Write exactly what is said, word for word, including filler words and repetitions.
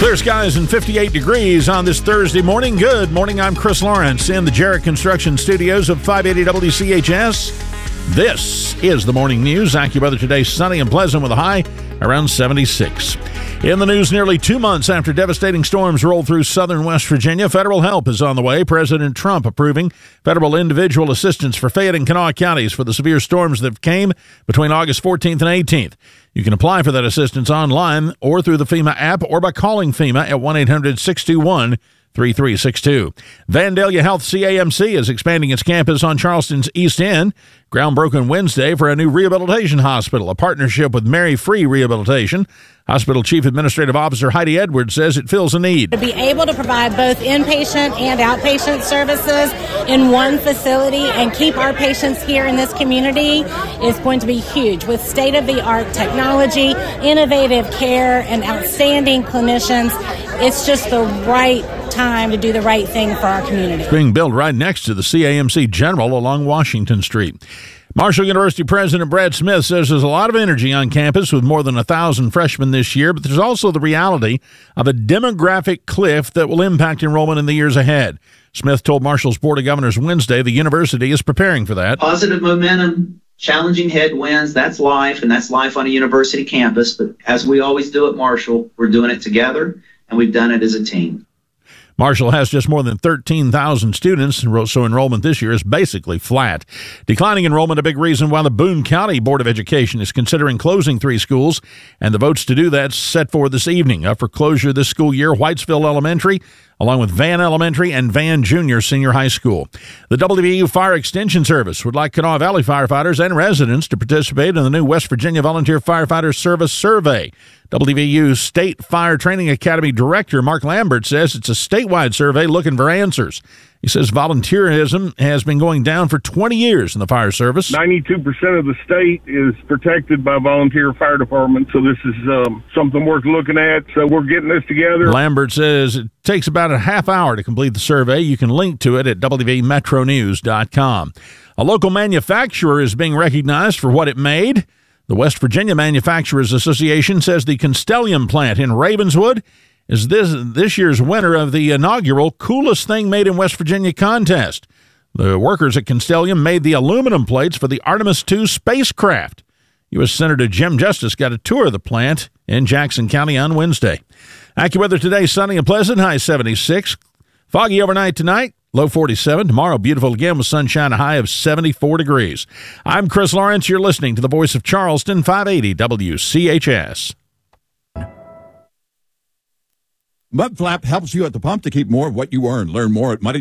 Clear skies and fifty-eight degrees on this Thursday morning. Good morning. I'm Chris Lawrence in the Jarrett Construction Studios of five eighty W C H S. This is the morning news. AccuWeather today, sunny and pleasant with a high around seventy-six. In the news, nearly two months after devastating storms rolled through southern West Virginia, federal help is on the way. President Trump approving federal individual assistance for Fayette and Kanawha counties for the severe storms that came between August fourteenth and eighteenth. You can apply for that assistance online or through the FEMA app or by calling FEMA at one eight hundred six two one three three six two. Vandalia Health C A M C is expanding its campus on Charleston's East End. Ground broken Wednesday for a new rehabilitation hospital, a partnership with Mary Free Rehabilitation. Hospital Chief Administrative Officer Heidi Edwards says it fills a need. To be able to provide both inpatient and outpatient services in one facility and keep our patients here in this community is going to be huge. With state-of-the-art technology, innovative care, and outstanding clinicians, it's just the right time to do the right thing for our community. It's being built right next to the C A M C General along Washington Street. Marshall University President Brad Smith says there's a lot of energy on campus with more than a thousand freshmen this year, but there's also the reality of a demographic cliff that will impact enrollment in the years ahead. Smith told Marshall's Board of Governors Wednesday the university is preparing for that. Positive momentum, challenging headwinds, that's life, and that's life on a university campus. But as we always do at Marshall, we're doing it together, and we've done it as a team. Marshall has just more than thirteen thousand students, so enrollment this year is basically flat. Declining enrollment a big reason why the Boone County Board of Education is considering closing three schools, and the votes to do that set for this evening. Up for closure this school year, Whitesville Elementary, along with Van Elementary and Van Junior Senior High School. The W V U Fire Extension Service would like Kanawha Valley firefighters and residents to participate in the new West Virginia Volunteer Firefighter Service Survey. W V U State Fire Training Academy Director Mark Lambert says it's a statewide survey looking for answers. He says volunteerism has been going down for twenty years in the fire service. ninety-two percent of the state is protected by volunteer fire departments, so this is um, something worth looking at. So we're getting this together. Lambert says it takes about a half hour to complete the survey. You can link to it at w v metro news dot com. A local manufacturer is being recognized for what it made. The West Virginia Manufacturers Association says the Constellium plant in Ravenswood is this this year's winner of the inaugural Coolest Thing Made in West Virginia contest. The workers at Constellium made the aluminum plates for the Artemis two spacecraft. U S Senator Jim Justice got a tour of the plant in Jackson County on Wednesday. AccuWeather today, sunny and pleasant, high seventy-six. Foggy overnight tonight, low forty-seven. Tomorrow, beautiful again with sunshine, a high of seventy-four degrees. I'm Chris Lawrence. You're listening to the voice of Charleston, five eighty W C H S. Mudflap helps you at the pump to keep more of what you earn. Learn more at Muddy